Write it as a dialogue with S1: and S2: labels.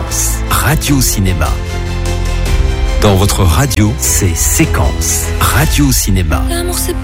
S1: Séquence, Radio Cinéma. Dans votre radio, c'est Séquence, Radio Cinéma.
S2: L'amour c'est